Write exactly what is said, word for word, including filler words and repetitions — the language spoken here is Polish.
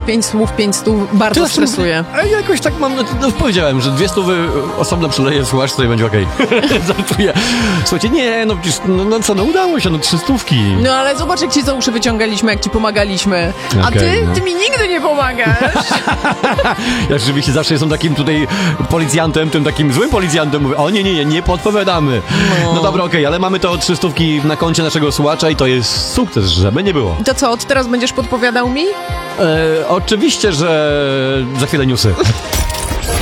pięć słów, pięć stów bardzo Ty stresuje. A ja jakoś tak mam, no, no powiedziałem, że dwie stówy osobno przyleję w słuchaczce i będzie okej. Żartuję. Słuchajcie, nie, no przecież, no, no co, no udało się, no trzy stówki. No ale zobacz, jak ci za uszy wyciągaliśmy, jak ci pomagaliśmy. A Okej, ty, no. ty mi nigdy nie pomagasz. Ja rzeczywiście zawsze jestem takim tutaj policjantem, tym takim złym policjantem. Mówię, o nie, nie, nie, nie podpowiadamy. No, no dobra, okej, ale mamy to trzy stówki na koncie naszego słuchacza i to jest sukces, żeby nie było. To co, od teraz będziesz podpowiadał mi? E, oczywiście, że za chwilę newsy.